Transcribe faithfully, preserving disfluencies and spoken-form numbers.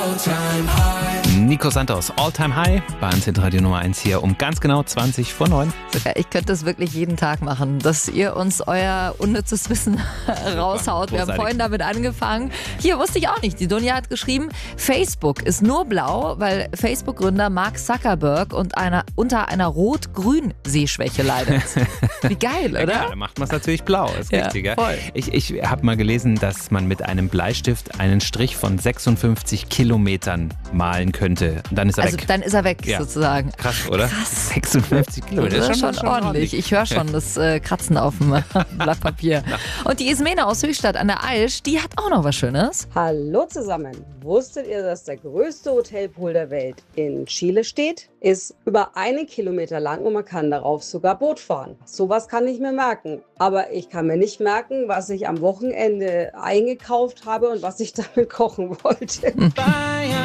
Nico Santos, All Time High, bei uns in Radio Nummer eins hier um ganz genau zwanzig vor neun. Sogar ich könnte das wirklich jeden Tag machen, dass ihr uns euer unnützes Wissen raushaut. Wir haben vorhin damit angefangen. Hier wusste ich auch nicht. Die Dunja hat geschrieben, Facebook ist nur blau, weil Facebook-Gründer Mark Zuckerberg und einer, unter einer Rot-Grün-Sehschwäche leidet. Wie geil, oder? Ja, da macht man es natürlich blau, ist Ja, richtig. Ja? voll. Ich, ich habe mal gelesen, dass man mit einem Bleistift einen Strich von sechsundfünfzig Kilometern malen könnte. Und dann ist er Also weg. dann ist er weg, Ja. sozusagen. Krass, oder? Krass. sechsundfünfzig Kilometer. Das ist schon, schon ordentlich. Ich höre schon das äh, Kratzen auf dem Blatt Papier. Und die Ismene aus Höchstadt an der Aisch, die hat auch noch was Schönes. Hallo zusammen. Wusstet ihr, dass der größte Hotelpool der Welt in Chile steht? Ist über einen Kilometer lang und man kann darauf sogar Boot fahren. Sowas kann ich mir merken. Aber ich kann mir nicht merken, was ich am Wochenende eingekauft habe und was ich damit kochen wollte.